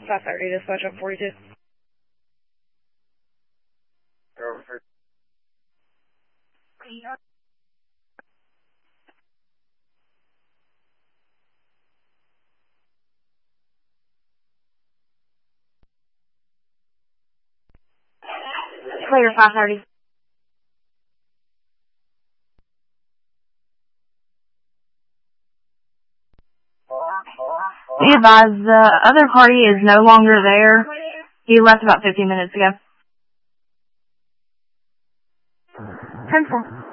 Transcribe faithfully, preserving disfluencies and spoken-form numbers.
five thirty, dispatch up forty-two. Clear five thirty. Be advised, the other party is no longer there. He left about fifteen minutes ago. ten four.